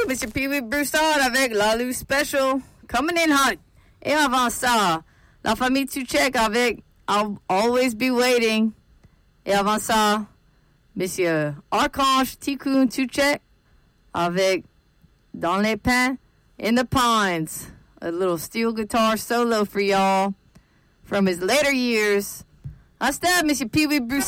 Monsieur Pee-wee Broussard avec La Lou Special, Coming in Hot. Et avant ça, La Famille Tuchek avec I'll Always Be Waiting. Et avant ça, Monsieur Archange Tikkun Tuchek avec Dans les Pins, in the Pines. A little steel guitar solo for y'all from his later years. I stab Monsieur Pee-wee Broussard.